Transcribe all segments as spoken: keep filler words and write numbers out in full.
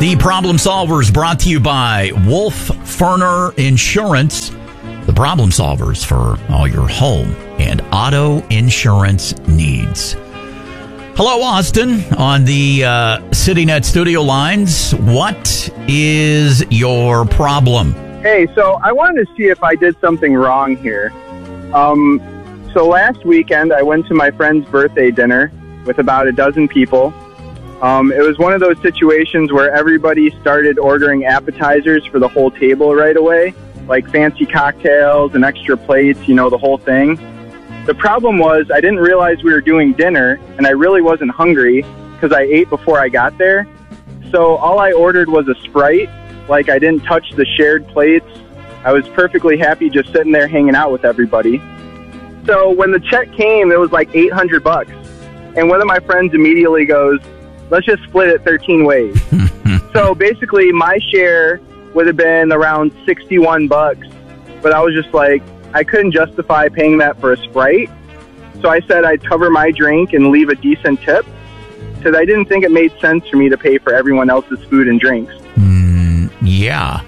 The Problem Solvers brought to you by Wolf Ferner Insurance. The Problem Solvers for all your home and auto insurance needs. Hello, Austin, on the uh, CityNet studio lines. What is your problem? Hey, so I wanted to see if I did something wrong here. Um, so last weekend, I went to my friend's birthday dinner with about a dozen people. Um, it was one of those situations where everybody started ordering appetizers for the whole table right away, like fancy cocktails and extra plates, you know, the whole thing. The problem was I didn't realize we were doing dinner, and I really wasn't hungry because I ate before I got there. So all I ordered was a Sprite. Like, I didn't touch the shared plates. I was perfectly happy just sitting there hanging out with everybody. So when the check came, it was like eight hundred bucks. And one of my friends immediately goes, let's just split it thirteen ways. So basically, my share would have been around sixty-one bucks. But I was just like, I couldn't justify paying that for a Sprite. So I said I'd cover my drink and leave a decent tip, because I didn't think it made sense for me to pay for everyone else's food and drinks. Mm, yeah.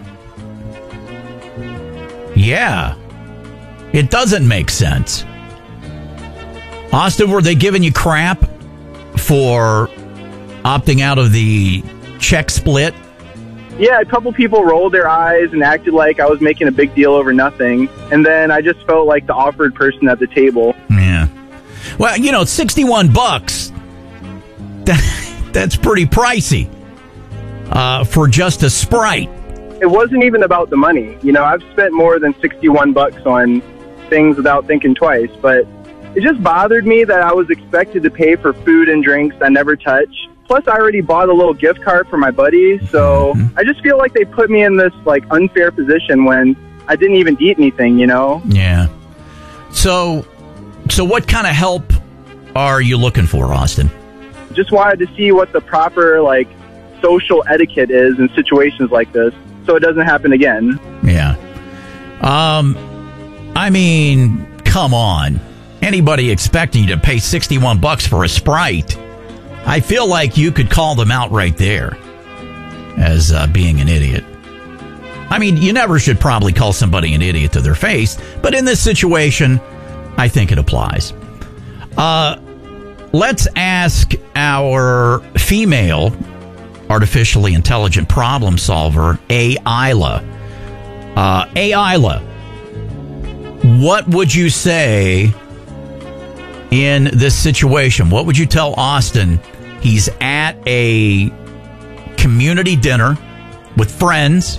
Yeah. It doesn't make sense. Austin, were they giving you crap for opting out of the check split? Yeah, a couple people rolled their eyes and acted like I was making a big deal over nothing. And then I just felt like the awkward person at the table. Yeah. Well, you know, sixty-one bucks, that, that's pretty pricey uh, for just a Sprite. It wasn't even about the money. You know, I've spent more than sixty-one bucks on things without thinking twice. But it just bothered me that I was expected to pay for food and drinks I never touch. Plus, I already bought a little gift card for my buddies, so mm-hmm. I just feel like they put me in this, like, unfair position when I didn't even eat anything, you know? Yeah. So, so what kind of help are you looking for, Austin? Just wanted to see what the proper, like, social etiquette is in situations like this, so it doesn't happen again. Yeah. Um, I mean, come on. Anybody expecting you to pay sixty-one bucks for a Sprite? I feel like you could call them out right there as uh, being an idiot. I mean, you never should probably call somebody an idiot to their face, but in this situation, I think it applies. Uh, let's ask our female artificially intelligent problem solver, A. Isla. Uh, A. Isla, what would you say in this situation? What would you tell Austin? He's at a community dinner with friends,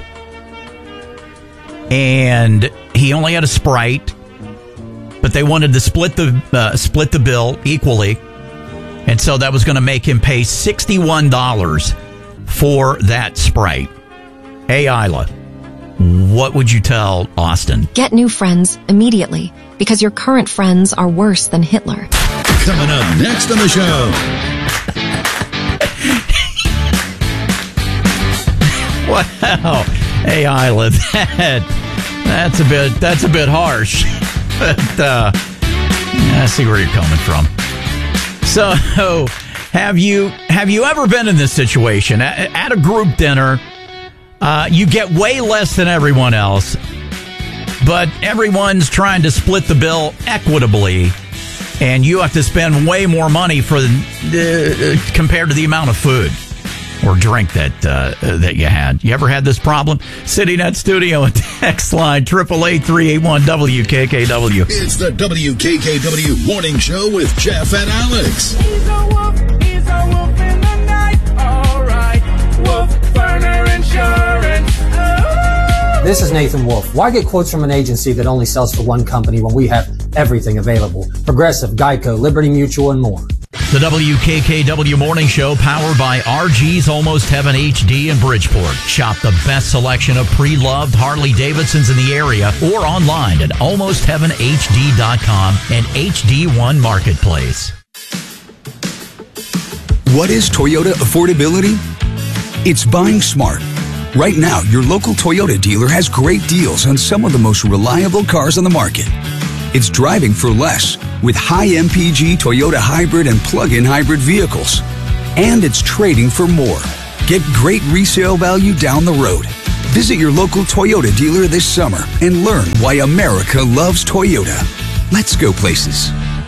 and he only had a Sprite, but they wanted to split the uh, split the bill equally, and so that was going to make him pay sixty-one dollars for that Sprite. Hey, Isla, what would you tell Austin? Get new friends immediately, because your current friends are worse than Hitler. Coming up next on the show. Wow. Hey, Isla, that, that's a bit that's a bit harsh. But uh, I see where you're coming from. So, have you have you ever been in this situation at, at a group dinner? Uh, you get way less than everyone else, but everyone's trying to split the bill equitably, and you have to spend way more money for the, uh, compared to the amount of food or drink that uh, that you had. You ever had this problem? CityNet Studio and text line, eight eight eight, three eight one, W K K W. It's the W K K W Morning Show with Jeff and Alex. He's a wolf, he's a wolf in the night, all right. Wolf Ferner Insurance. Oh. This is Nathan Wolf. Why get quotes from an agency that only sells for one company when we have everything available? Progressive, Geico, Liberty Mutual, and more. The W K K W Morning Show, powered by R G's Almost Heaven H D in Bridgeport. Shop the best selection of pre-loved Harley-Davidsons in the area or online at almost heaven h d dot com and H D one Marketplace. What is Toyota affordability? It's buying smart. Right now, your local Toyota dealer has great deals on some of the most reliable cars on the market. It's driving for less with high M P G Toyota hybrid and plug-in hybrid vehicles. And it's trading for more Get great resale value down the road. Visit your local Toyota dealer this summer and learn why America loves Toyota. Let's go places.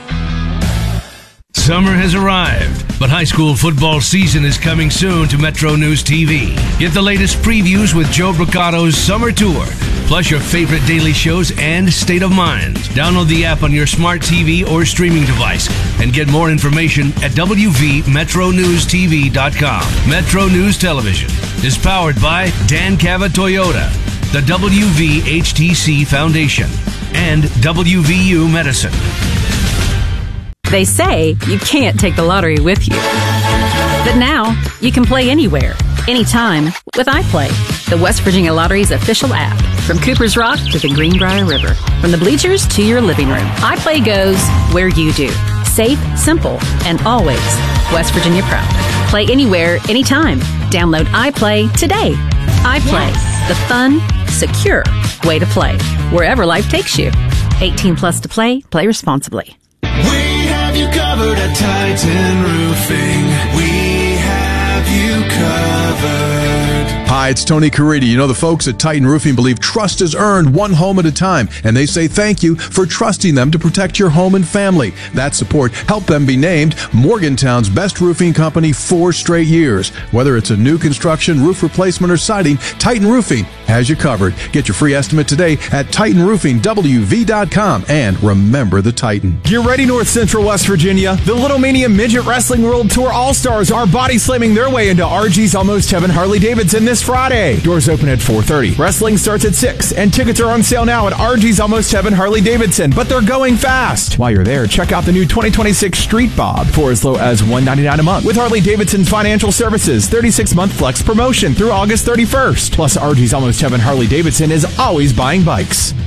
Summer has arrived, but high school football season is coming soon to Metro News T V. Get the latest previews with Joe Bricato's Summer Tour, plus your favorite daily shows and State of Mind. Download the app on your smart T V or streaming device and get more information at w v metro news t v dot com. Metro News Television is powered by Dan Cava Toyota, the W V H T C Foundation, and W V U Medicine. They say you can't take the lottery with you. But now, you can play anywhere, anytime, with iPlay, the West Virginia Lottery's official app. From Cooper's Rock to the Greenbrier River, from the bleachers to your living room, iPlay goes where you do. Safe, simple, and always West Virginia proud. Play anywhere, anytime. Download iPlay today. iPlay, yes. The fun, secure way to play, wherever life takes you. eighteen plus to play, play responsibly. We have you covered at Titan Roofing. We have you covered. Hi, it's Tony Caridi. You know, the folks at Titan Roofing believe trust is earned one home at a time, and they say thank you for trusting them to protect your home and family. That support helped them be named Morgantown's best roofing company four straight years. Whether it's a new construction, roof replacement, or siding, Titan Roofing has you covered. Get your free estimate today at titan roofing w v dot com, and remember the Titan. Get ready, North Central West Virginia. The Little Mania Midget Wrestling World Tour All-Stars are body slamming their way into R G's Almost Heaven Harley Davidson this Friday. Doors open at four thirty. Wrestling starts at six, and tickets are on sale now at R G's Almost Heaven Harley Davidson, but they're going fast. While you're there, check out the new twenty twenty-six Street Bob for as low as one hundred ninety-nine dollars a month with Harley Davidson Financial Services thirty-six month flex promotion through August thirty-first. Plus, R G's Almost Heaven Harley Davidson is always buying bikes.